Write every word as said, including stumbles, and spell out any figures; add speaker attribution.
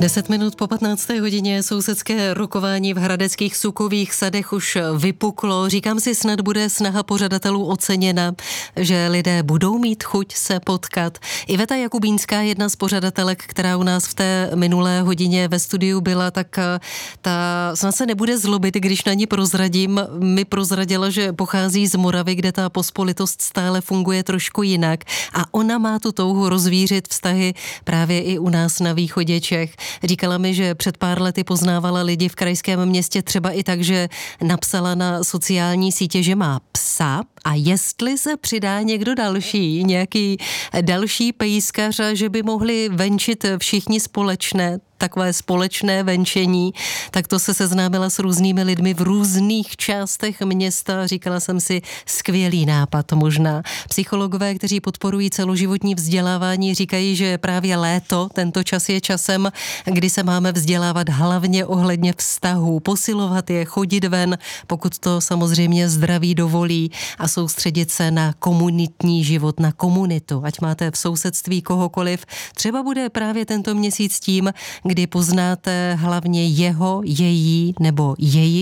Speaker 1: Deset minut po patnácté hodině sousedské rokování v hradeckých Sukových sadech už vypuklo. Říkám si, snad bude snaha pořadatelů oceněna, že lidé budou mít chuť se potkat. Iveta Jakubínská, jedna z pořadatelek, která u nás v té minulé hodině ve studiu byla, tak ta snad se nebude zlobit, když na ní prozradím. Mi prozradila, že pochází z Moravy, kde ta pospolitost stále funguje trošku jinak a ona má tu touhu rozvířit vztahy právě i u nás na východě Čech. Říkala mi, že před pár lety poznávala lidi v krajském městě třeba i tak, že napsala na sociální sítě, že má psa a jestli se přidá někdo další, nějaký další pejskař, že by mohli venčit všichni společné, takové společné venčení, tak to se seznámila s různými lidmi v různých částech města. Říkala jsem si, skvělý nápad možná. Psychologové, kteří podporují celoživotní vzdělávání, říkají, že právě léto, tento čas je časem, kdy se máme vzdělávat hlavně ohledně vztahů, posilovat je, chodit ven, pokud to samozřejmě zdraví dovolí a soustředit se na komunitní život, na komunitu. Ať máte v sousedství kohokoliv, třeba bude právě tento měsíc tím, kdy poznáte hlavně jeho, její nebo její